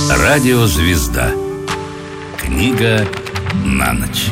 Радиозвезда. Книга на ночь.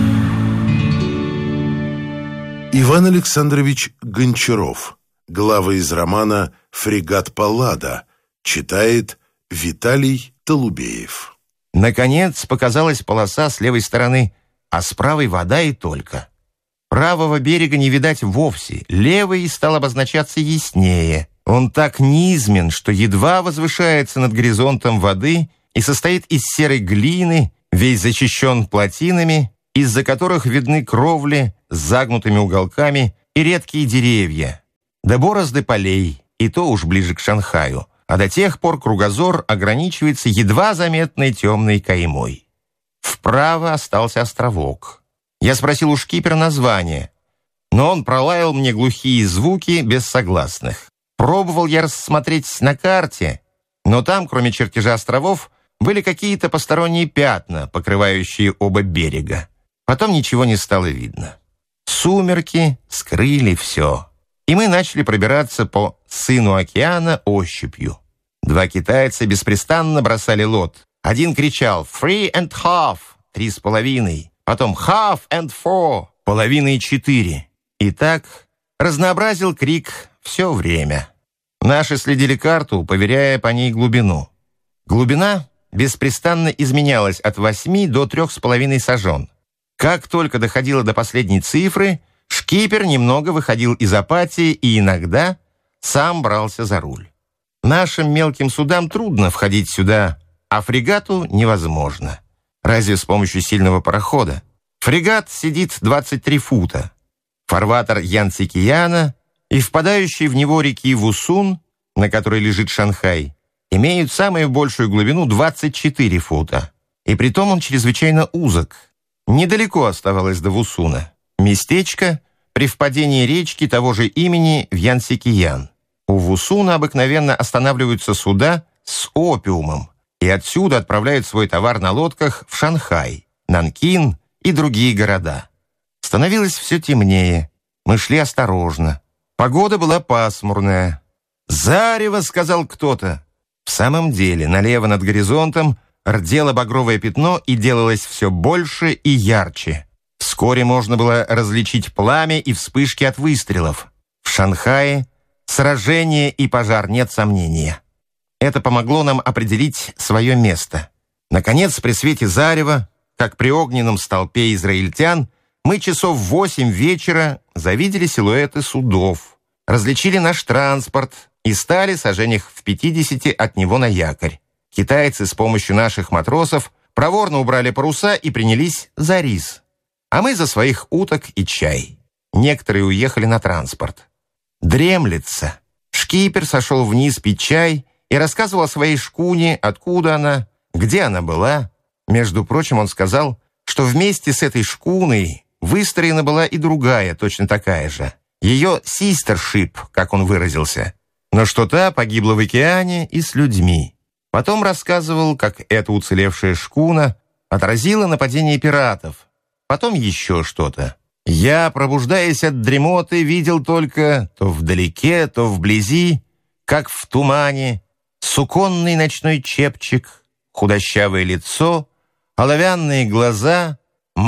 Иван Александрович Гончаров. Главы из романа «Фрегат Паллада». Читает Виталий Толубеев. Наконец показалась полоса с левой стороны, а с правой вода и только. Правого берега не видать вовсе, левый стал обозначаться яснее. Он так низмен, что едва возвышается над горизонтом воды и состоит из серой глины, весь защищен плотинами, из-за которых видны кровли с загнутыми уголками и редкие деревья, да борозды полей, и то уж ближе к Шанхаю, а до тех пор кругозор ограничивается едва заметной темной каймой. Вправо остался островок. Я спросил у шкипера название, но он пролаял мне глухие звуки без согласных. Пробовал я рассмотреть на карте, но там, кроме чертежа островов, были какие-то посторонние пятна, покрывающие оба берега. Потом ничего не стало видно. Сумерки скрыли все, и мы начали пробираться по сыну океана ощупью. Два китайца беспрестанно бросали лод. Один кричал «Three and half» — 3,5, потом «Half and four» — 1,5 и 4. И так разнообразил крик все время. Наши следили карту, поверяя по ней глубину. Глубина беспрестанно изменялась от 8 до 3,5 сажен. Как только доходило до последней цифры, шкипер немного выходил из апатии и иногда сам брался за руль. Нашим мелким судам трудно входить сюда, а фрегату невозможно. Разве с помощью сильного парохода? Фрегат сидит 23 фута. Фарватер Янцзикияна и впадающие в него реки Вусун, на которой лежит Шанхай, имеют самую большую глубину 24 фута. И притом он чрезвычайно узок. Недалеко оставалось до Вусуна. Местечко при впадении речки того же имени в Янцзикиян. У Вусуна обыкновенно останавливаются суда с опиумом, и отсюда отправляют свой товар на лодках в Шанхай, Нанкин и другие города. Становилось все темнее. Мы шли осторожно. Погода была пасмурная. «Зарево!» — сказал кто-то. В самом деле, налево над горизонтом рдело багровое пятно и делалось все больше и ярче. Вскоре можно было различить пламя и вспышки от выстрелов. В Шанхае сражение и пожар, нет сомнения. Это помогло нам определить свое место. Наконец, при свете зарева, как при огненном столпе израильтян, мы часов в 8 вечера завидели силуэты судов, различили наш транспорт и стали саженях в 50 от него на якорь. Китайцы с помощью наших матросов проворно убрали паруса и принялись за рис, а мы за своих уток и чай. Некоторые уехали на транспорт. Дремлется. Шкипер сошел вниз пить чай и рассказывал о своей шкуне, откуда она, где она была. Между прочим, он сказал, что вместе с этой шкуной выстроена была и другая, точно такая же. Ее «систершип», как он выразился. Но что та погибла в океане и с людьми. Потом рассказывал, как эта уцелевшая шкуна отразила нападение пиратов. Потом еще что-то. Я, пробуждаясь от дремоты, видел только то вдалеке, то вблизи, как в тумане, суконный ночной чепчик, худощавое лицо, оловянные глаза,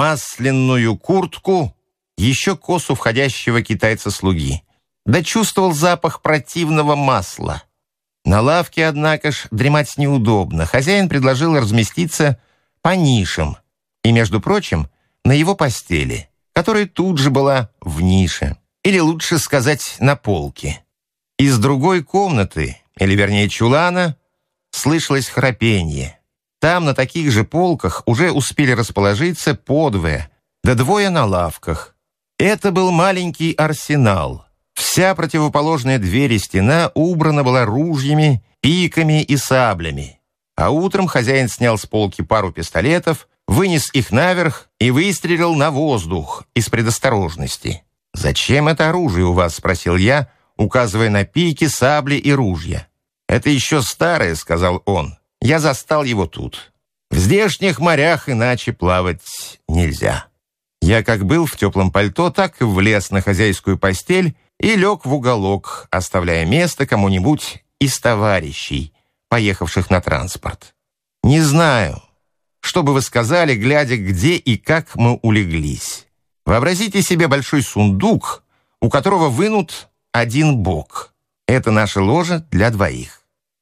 масляную куртку, еще косу входящего китайца-слуги. Да чувствовал запах противного масла. На лавке, однако ж, дремать неудобно. Хозяин предложил разместиться по нишам. И, между прочим, на его постели, которая тут же была в нише. Или лучше сказать, на полке. Из другой комнаты, или вернее чулана, слышалось храпенье. Там на таких же полках уже успели расположиться подвое, да двое на лавках. Это был маленький арсенал. Вся противоположная дверь и стена убрана была ружьями, пиками и саблями. А утром хозяин снял с полки пару пистолетов, вынес их наверх и выстрелил на воздух из предосторожности. «Зачем это оружие у вас?» — спросил я, указывая на пики, сабли и ружья. «Это еще старое», — сказал он. «Я застал его тут. В здешних морях иначе плавать нельзя». Я как был в теплом пальто, так и влез на хозяйскую постель и лег в уголок, оставляя место кому-нибудь из товарищей, поехавших на транспорт. Не знаю, что бы вы сказали, глядя, где и как мы улеглись. Вообразите себе большой сундук, у которого вынут один бок. Это наше ложе для двоих.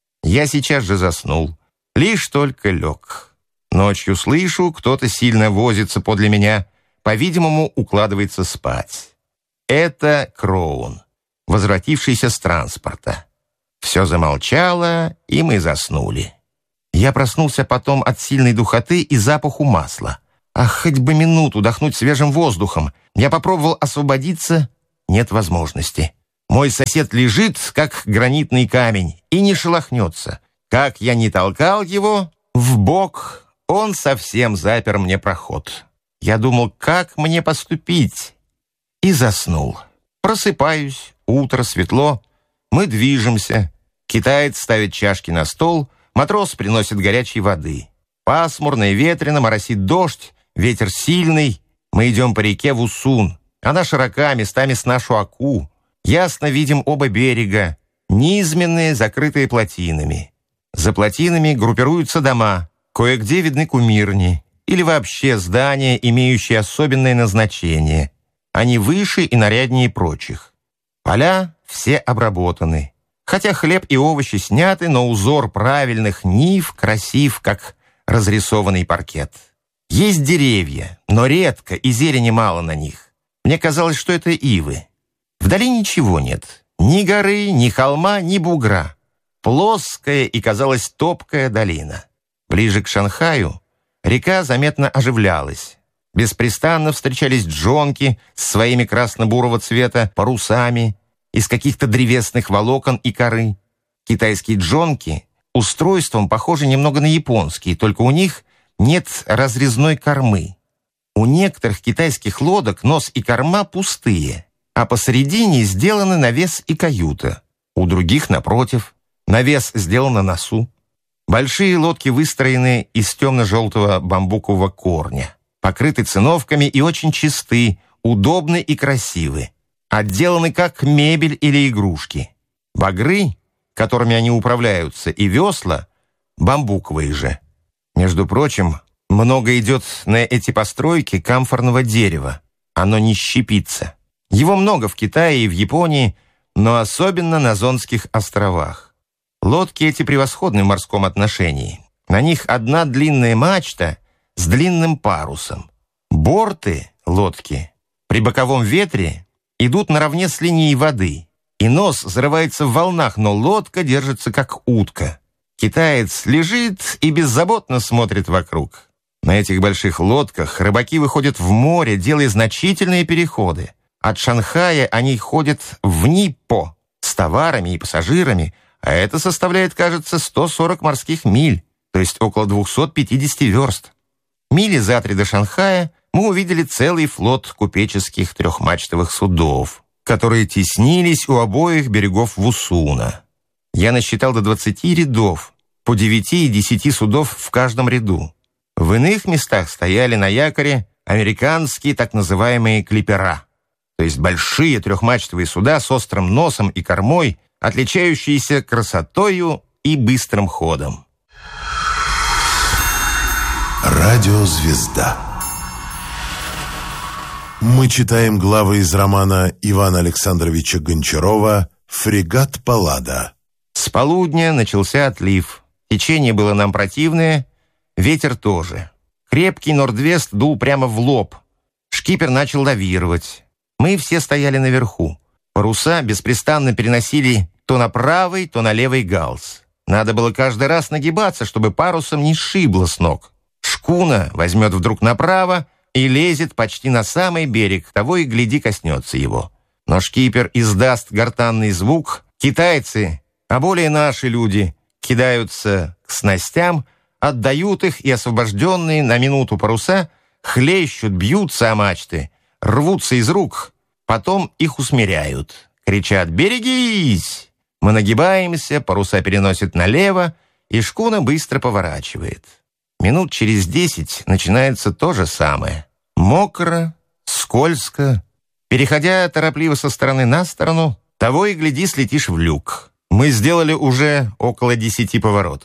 Я сейчас же заснул, лишь только лег. Ночью слышу, кто-то сильно возится подле меня, по-видимому, укладывается спать. Это Кроун, возвратившийся с транспорта. Все замолчало, и мы заснули. Я проснулся потом от сильной духоты и запаху масла. Ах, хоть бы минуту дохнуть свежим воздухом. Я попробовал освободиться, нет возможности. Мой сосед лежит, как гранитный камень, и не шелохнется. Как я не толкал его в бок, он совсем запер мне проход. Я думал, как мне поступить, и заснул. Просыпаюсь, утро, светло, мы движемся. Китаец ставит чашки на стол, матрос приносит горячей воды. Пасмурно и ветрено, моросит дождь, ветер сильный. Мы идем по реке в Усун. Она широка, местами с нашу Аку. Ясно видим оба берега, низменные, закрытые плотинами. За плотинами группируются дома, кое-где видны кумирни или вообще здания, имеющие особенное назначение. Они выше и наряднее прочих. Поля все обработаны. Хотя хлеб и овощи сняты, но узор правильных нив красив, как разрисованный паркет. Есть деревья, но редко, и зелени мало на них. Мне казалось, что это ивы. Вдали ничего нет. Ни горы, ни холма, ни бугра. Плоская и, казалось, топкая долина. Ближе к Шанхаю река заметно оживлялась. Беспрестанно встречались джонки с своими красно-бурого цвета парусами из каких-то древесных волокон и коры. Китайские джонки устройством похожи немного на японские, только у них нет разрезной кормы. У некоторых китайских лодок нос и корма пустые, а посередине сделаны навес и каюта. У других, напротив, навес сделан на носу. Большие лодки выстроены из темно-желтого бамбукового корня, покрыты циновками и очень чисты, удобны и красивы, отделаны как мебель или игрушки. Багры, которыми они управляются, и весла бамбуковые же. Между прочим, много идет на эти постройки камфорного дерева. Оно не щепится. Его много в Китае и в Японии, но особенно на Зонских островах. Лодки эти превосходны в морском отношении. На них одна длинная мачта с длинным парусом. Борты лодки при боковом ветре идут наравне с линией воды, и нос зарывается в волнах, но лодка держится как утка. Китаец лежит и беззаботно смотрит вокруг. На этих больших лодках рыбаки выходят в море, делая значительные переходы. От Шанхая они ходят в Ниппо с товарами и пассажирами, а это составляет, кажется, 140 морских миль, то есть около 250 верст. Мили за 3 до Шанхая мы увидели целый флот купеческих трехмачтовых судов, которые теснились у обоих берегов Вусуна. Я насчитал до 20 рядов, по 9 и 10 судов в каждом ряду. В иных местах стояли на якоре американские так называемые клипера, то есть большие трехмачтовые суда с острым носом и кормой, отличающиеся красотою и быстрым ходом. Радиозвезда. Мы читаем главы из романа Ивана Александровича Гончарова «Фрегат Паллада». С полудня начался отлив. Течение было нам противное, ветер тоже. Крепкий норд-вест дул прямо в лоб. Шкипер начал лавировать. Мы все стояли наверху. Паруса беспрестанно переносили то на правый, то на левый галс. Надо было каждый раз нагибаться, чтобы парусом не сшибло с ног. Шкуна возьмет вдруг направо и лезет почти на самый берег, того и гляди коснется его. Но шкипер издаст гортанный звук, китайцы, а более наши люди, кидаются к снастям, отдают их, и освобожденные на минуту паруса хлещут, бьются о мачты, рвутся из рук, потом их усмиряют. Кричат «Берегись!». Мы нагибаемся, паруса переносят налево, и шкуна быстро поворачивает. Минут через 10 начинается то же самое. Мокро, скользко. Переходя торопливо со стороны на сторону, того и гляди, слетишь в люк. Мы сделали уже около 10 поворотов.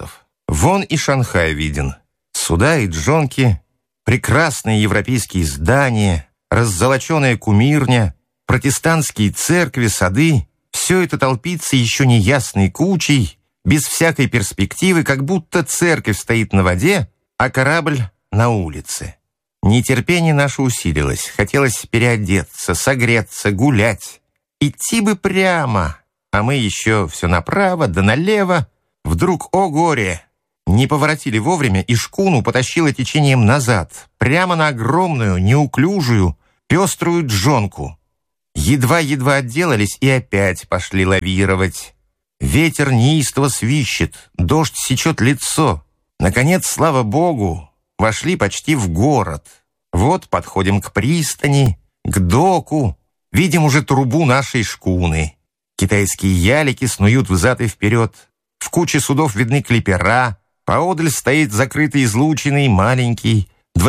Вон и Шанхай виден. Суда и джонки, прекрасные европейские здания, раззолоченная кумирня, протестантские церкви, сады — все это толпится еще неясной кучей, без всякой перспективы, как будто церковь стоит на воде, а корабль на улице. Нетерпение наше усилилось, хотелось переодеться, согреться, гулять. Идти бы прямо, а мы еще все направо да налево. Вдруг, о горе! Не поворотили вовремя, и шкуну потащило течением назад, прямо на огромную, неуклюжую, пеструю джонку. Едва-едва отделались и опять пошли лавировать. Ветер неистово свищет, дождь сечет лицо. Наконец, слава богу, вошли почти в город. Вот подходим к пристани, к доку, видим уже трубу нашей шкуны. Китайские ялики снуют взад и вперед. В куче судов видны клипера. Поодаль стоит закрытый излученный маленький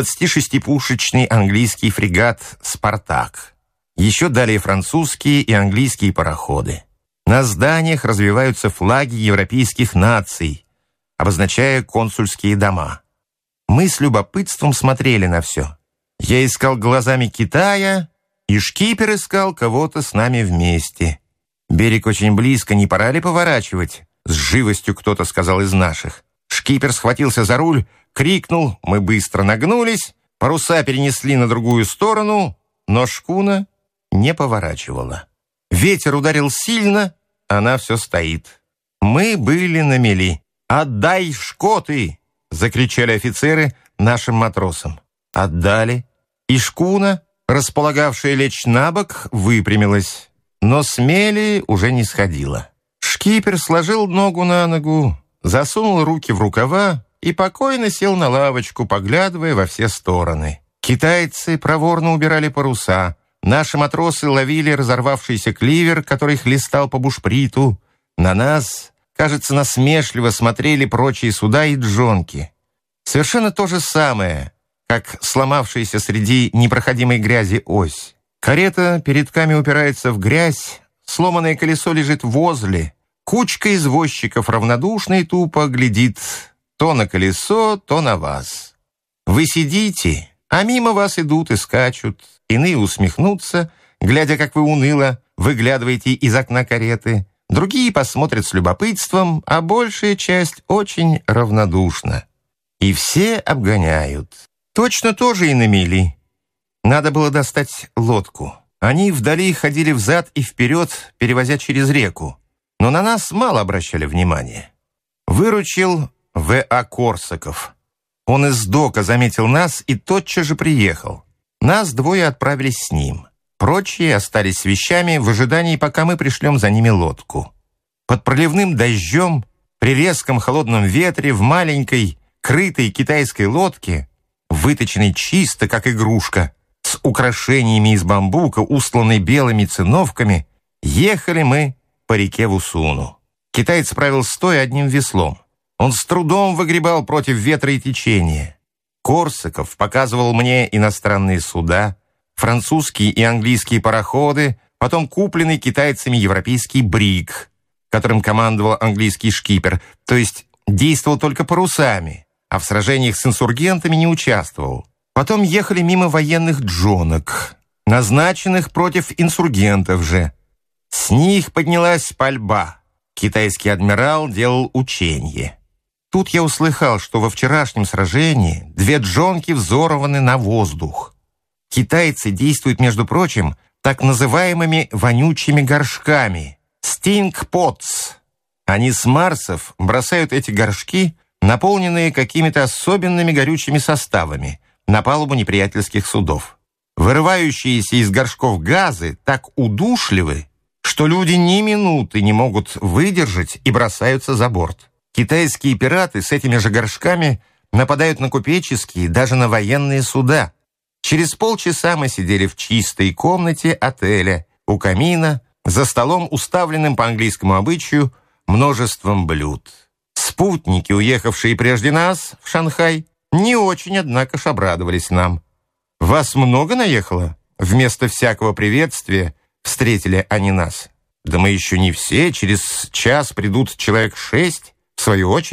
26-пушечный английский фрегат «Спартак». Еще далее французские и английские пароходы. На зданиях развиваются флаги европейских наций, обозначая консульские дома. Мы с любопытством смотрели на все. Я искал глазами Китая, и шкипер искал кого-то с нами вместе. «Берег очень близко, не пора ли поворачивать?» С живостью кто-то сказал из наших. Шкипер схватился за руль, крикнул, мы быстро нагнулись, паруса перенесли на другую сторону, но шкуна не поворачивала. Ветер ударил сильно, она все стоит. Мы были на мели. «Отдай шкоты!» — закричали офицеры нашим матросам. Отдали, и шкуна, располагавшая лечь на бок, выпрямилась, но с мели уже не сходила. Шкипер сложил ногу на ногу, засунул руки в рукава и покойно сел на лавочку, поглядывая во все стороны. Китайцы проворно убирали паруса. Наши матросы ловили разорвавшийся кливер, который хлестал по бушприту. На нас, кажется, насмешливо смотрели прочие суда и джонки. Совершенно то же самое, как сломавшаяся среди непроходимой грязи ось. Карета передками упирается в грязь, сломанное колесо лежит возле. Кучка извозчиков равнодушно и тупо глядит то на колесо, то на вас. Вы сидите, а мимо вас идут и скачут. Иные усмехнутся, глядя, как вы уныло выглядываете из окна кареты. Другие посмотрят с любопытством, а большая часть очень равнодушна. И все обгоняют. Точно тоже и на мели. Надо было достать лодку. Они вдали ходили взад и вперед, перевозя через реку. Но на нас мало обращали внимания. Выручил В.А. Корсаков. Он из дока заметил нас и тотчас же приехал. Нас двое отправились с ним. Прочие остались с вещами в ожидании, пока мы пришлем за ними лодку. Под проливным дождем, при резком холодном ветре, в маленькой, крытой китайской лодке, выточенной чисто, как игрушка, с украшениями из бамбука, устланной белыми циновками, ехали мы по реке Вусуну. Китаец правил стоя одним веслом. Он с трудом выгребал против ветра и течения. Корсаков показывал мне иностранные суда, французские и английские пароходы, потом купленный китайцами европейский бриг, которым командовал английский шкипер, то есть действовал только парусами, а в сражениях с инсургентами не участвовал. Потом ехали мимо военных джонок, назначенных против инсургентов же. С них поднялась пальба. Китайский адмирал делал ученье. Тут я услыхал, что во вчерашнем сражении 2 джонки взорваны на воздух. Китайцы действуют, между прочим, так называемыми вонючими горшками — «стинг-потс». Они с Марсов бросают эти горшки, наполненные какими-то особенными горючими составами, на палубу неприятельских судов. Вырывающиеся из горшков газы так удушливы, что люди ни минуты не могут выдержать и бросаются за борт. Китайские пираты с этими же горшками нападают на купеческие, даже на военные суда. Через полчаса мы сидели в чистой комнате отеля, у камина, за столом, уставленным по английскому обычаю множеством блюд. Спутники, уехавшие прежде нас в Шанхай, не очень, однако ж, обрадовались нам. «Вас много наехало?» Вместо всякого приветствия встретили они нас. «Да мы еще не все, через час придут человек 6. В свою очередь,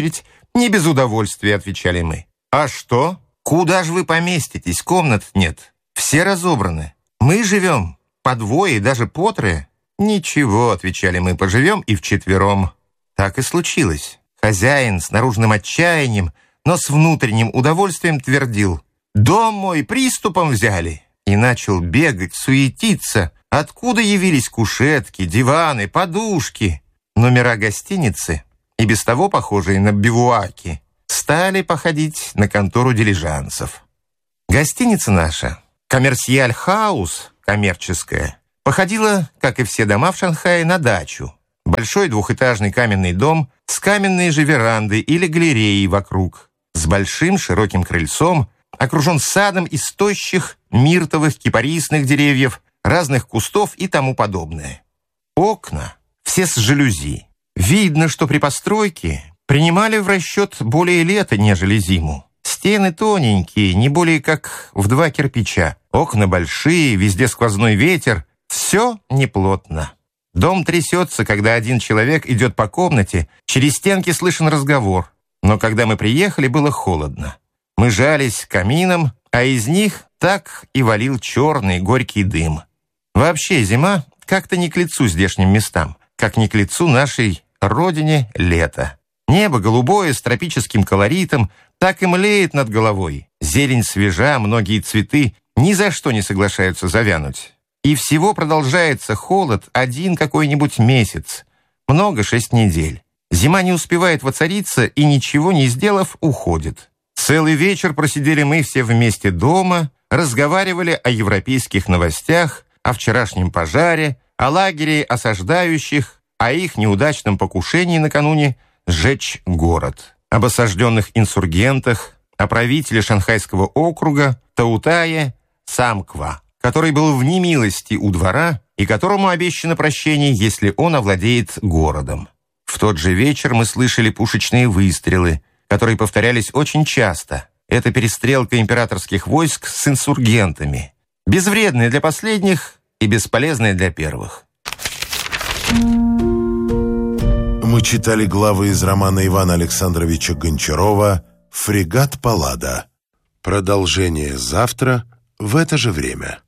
«Не без удовольствия», — отвечали мы. «А что? Куда же вы поместитесь? Комнат нет. Все разобраны. Мы живем по двое и даже по трое». «Ничего», — отвечали мы, — «поживем и вчетвером». Так и случилось. Хозяин с наружным отчаянием, но с внутренним удовольствием твердил: «Дом мой приступом взяли!» И начал бегать, суетиться, откуда явились кушетки, диваны, подушки. Номера гостиницы, и без того похожие на бивуаки, стали походить на контору дилижансов. Гостиница наша, «Коммерсиаль Хаус», коммерческая, походила, как и все дома в Шанхае, на дачу. Большой двухэтажный каменный дом с каменной же верандой или галереей вокруг, с большим широким крыльцом, окружен садом из тощих миртовых кипарисных деревьев, разных кустов и тому подобное. Окна все с жалюзи. Видно, что при постройке принимали в расчет более лето, нежели зиму. Стены тоненькие, не более как в 2 кирпича. Окна большие, везде сквозной ветер. Все неплотно. Дом трясется, когда один человек идет по комнате, через стенки слышен разговор. Но когда мы приехали, было холодно. Мы жались к каминам, а из них так и валил черный горький дым. Вообще зима как-то не к лицу здешним местам, как не к лицу нашей родине лето. Небо голубое с тропическим колоритом так и млеет над головой. Зелень свежа, многие цветы ни за что не соглашаются завянуть. И всего продолжается холод один какой-нибудь месяц, много 6 недель. Зима не успевает воцариться и, ничего не сделав, уходит. Целый вечер просидели мы все вместе дома, разговаривали о европейских новостях, о вчерашнем пожаре, о лагере осаждающих, о их неудачном покушении накануне сжечь город, об осажденных инсургентах, о правителе Шанхайского округа Таутае Самква, который был в немилости у двора и которому обещано прощение, если он овладеет городом. В тот же вечер мы слышали пушечные выстрелы, которые повторялись очень часто. Это перестрелка императорских войск с инсургентами, безвредная для последних и бесполезная для первых. Мы читали главы из романа Ивана Александровича Гончарова «Фрегат Паллада». Продолжение завтра в это же время.